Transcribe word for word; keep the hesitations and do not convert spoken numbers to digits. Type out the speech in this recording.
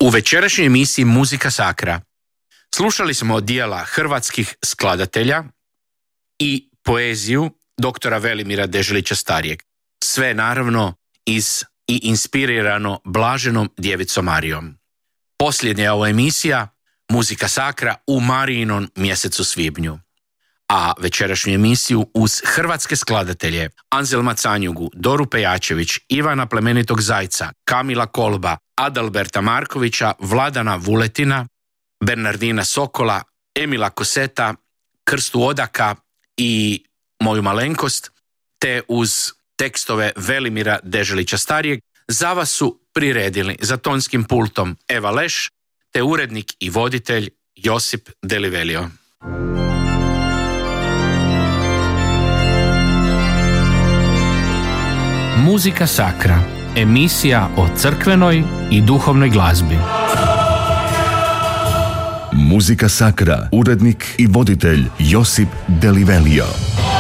U večerašnjoj emisiji Muzika Sakra slušali smo dijela hrvatskih skladatelja i poeziju doktora Velimira Deželića starijeg. Sve naravno iz i inspirirano blaženom djevicom Marijom. Posljednja je ovo emisija Muzika Sakra u Marijinom mjesecu svibnju. A večerašnju emisiju uz hrvatske skladatelje Anzelma Canjugu, Doru Pejačević, Ivana Plemenitog Zajca, Kamila Kolba, Adalberta Markovića, Vladana Vuletina, Bernardina Sokola, Emila Koseta, Krstu Odaka i moju malenkost, te uz tekstove Velimira Deželića starijeg za vas su priredili za tonskim pultom Eva Leš te urednik i voditelj Josip Delivelio. Muzika Sakra, emisija o crkvenoj i duhovnoj glazbi. Muzika Sakra, urednik i voditelj Josip Delivelio.